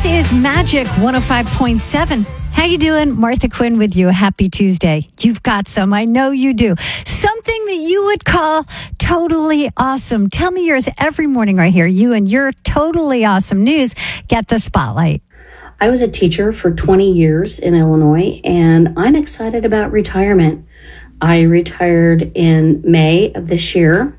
This is Magic 105.7. How you doing? Martha Quinn with you. Happy Tuesday. You've got some. I know you do. Something that you would call totally awesome. Tell me yours every morning right here. You and your totally awesome news get the spotlight. I was a teacher for 20 years in Illinois, and I'm excited about retirement. I retired in May of this year,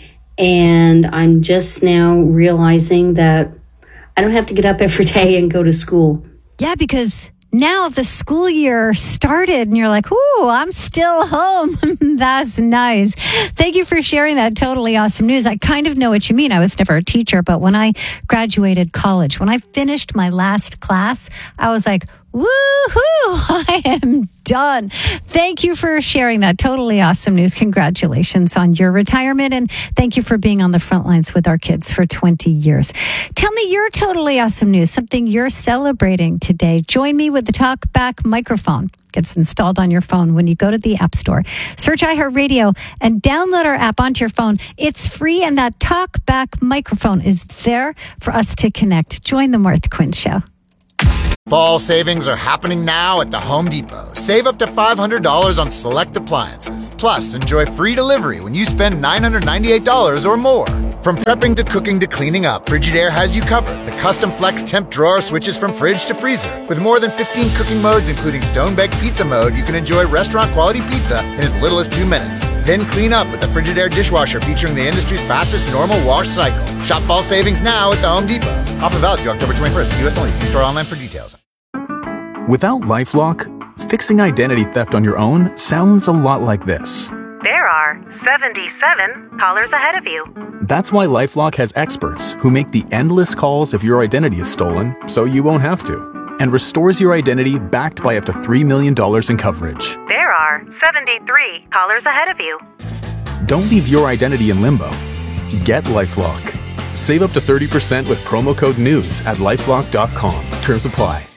and I'm just now realizing that I don't have to get up every day and go to school. Yeah, because now the school year started and you're like, ooh, I'm still home. That's nice. Thank you for sharing that totally awesome news. I kind of know what you mean. I was never a teacher, but when I graduated college, when I finished my last class, I was like, woohoo, I am done. Thank you for sharing that totally awesome news. Congratulations on your retirement. And thank you for being on the front lines with our kids for 20 years. Tell me your totally awesome news, something you're celebrating today. Join me with the TalkBack microphone. Gets installed on your phone when you go to the App Store. Search iHeartRadio and download our app onto your phone. It's free, and that TalkBack microphone is there for us to connect. Join the Martha Quinn Show. Fall savings are happening now at the Home Depot. Save up to $500 on select appliances. Plus, enjoy free delivery when you spend $998 or more. From prepping to cooking to cleaning up, Frigidaire has you covered. The custom flex temp drawer switches from fridge to freezer. With more than 15 cooking modes, including stone-baked pizza mode, you can enjoy restaurant-quality pizza in as little as 2 minutes. Then clean up with the Frigidaire dishwasher featuring the industry's fastest normal wash cycle. Shop fall savings now at the Home Depot. Offer valid through October 21st. U.S. only. See store online for details. Without LifeLock, fixing identity theft on your own sounds a lot like this. There are 77 callers ahead of you. That's why LifeLock has experts who make the endless calls if your identity is stolen, so you won't have to, and restores your identity backed by up to $3 million in coverage. There are 73 callers ahead of you. Don't leave your identity in limbo. Get LifeLock. Save up to 30% with promo code NEWS at LifeLock.com. Terms apply.